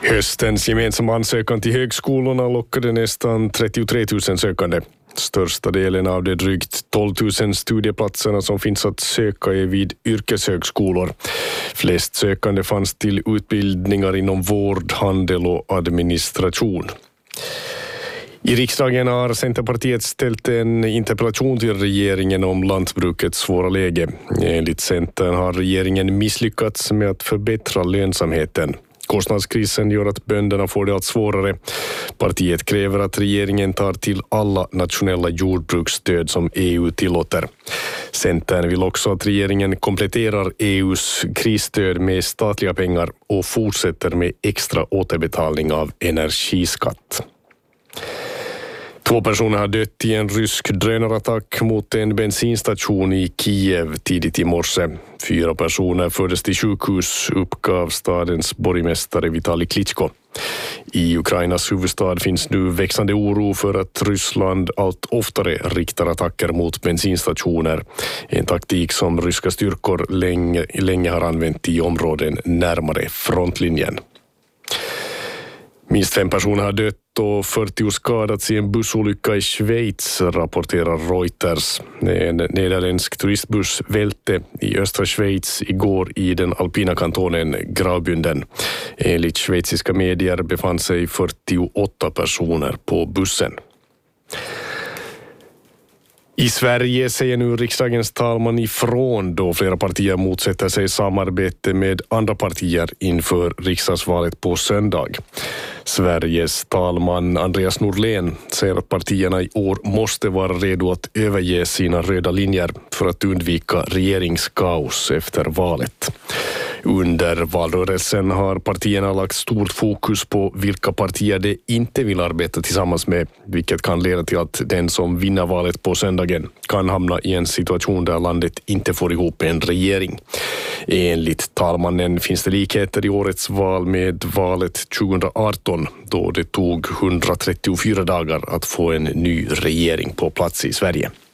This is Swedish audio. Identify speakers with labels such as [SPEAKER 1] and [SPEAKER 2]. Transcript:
[SPEAKER 1] Höstens gemensamma ansökan till högskolorna lockade nästan 33 000 sökande. Största delen av de drygt 12 000 studieplatserna som finns att söka är vid yrkeshögskolor. Flest sökande fanns till utbildningar inom vård, handel och administration. I riksdagen har Centerpartiet ställt en interpellation till regeringen om lantbrukets svåra läge. Enligt Centern har regeringen misslyckats med att förbättra lönsamheten. Kostnadskrisen gör att bönderna får det allt svårare. Partiet kräver att regeringen tar till alla nationella jordbruksstöd som EU tillåter. Centern vill också att regeringen kompletterar EUs krisstöd med statliga pengar och fortsätter med extra återbetalning av energiskatt. 2 personer har dött i en rysk drönarattack mot en bensinstation i Kiev tidigt i morse. 4 personer fördes till sjukhus, uppgav stadens borgmästare Vitali Klitschko. I Ukrainas huvudstad finns nu växande oro för att Ryssland allt oftare riktar attacker mot bensinstationer. En taktik som ryska styrkor länge har använt i områden närmare frontlinjen. Minst 5 personer har dött och 40 skadats i en bussolycka i Schweiz, rapporterar Reuters. En nederländsk turistbuss välte i östra Schweiz igår i den alpina kantonen Graubünden. Enligt schweiziska medier befann sig 48 personer på bussen. I Sverige säger nu riksdagens talman ifrån då flera partier motsätter sig samarbete med andra partier inför riksdagsvalet på söndag. Sveriges talman Andreas Norlén säger att partierna i år måste vara redo att överge sina röda linjer för att undvika regeringskaos efter valet. Under valrörelsen har partierna lagt stort fokus på vilka partier de inte vill arbeta tillsammans med, vilket kan leda till att den som vinner valet på söndagen kan hamna i en situation där landet inte får ihop en regering. Enligt talmannen finns det likheter i årets val med valet 2018 då det tog 134 dagar att få en ny regering på plats i Sverige.